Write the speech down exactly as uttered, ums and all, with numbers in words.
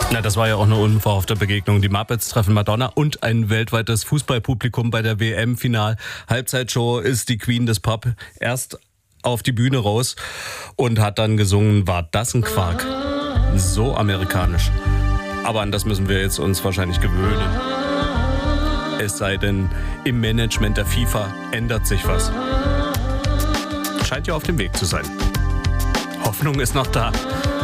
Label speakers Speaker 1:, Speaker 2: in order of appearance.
Speaker 1: Na, das war ja auch eine unverhoffte Begegnung. Die Muppets treffen Madonna und ein weltweites Fußballpublikum bei der W M-Final-Halbzeitshow ist die Queen des Pop erst auf die Bühne raus und hat dann gesungen, war das ein Quark. So amerikanisch. Aber an das müssen wir jetzt uns wahrscheinlich gewöhnen. Es sei denn, im Management der FIFA ändert sich was. Scheint ja auf dem Weg zu sein. Hoffnung ist noch da.